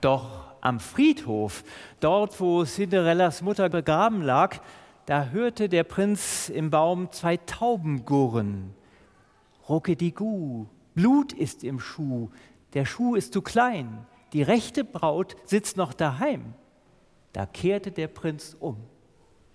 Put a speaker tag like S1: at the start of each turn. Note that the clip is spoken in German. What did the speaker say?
S1: Doch am Friedhof, dort wo Cinderellas Mutter begraben lag, da hörte der Prinz im Baum 2 Tauben gurren. Ruckedigu, Blut ist im Schuh, der Schuh ist zu klein, die rechte Braut sitzt noch daheim. Da kehrte der Prinz um.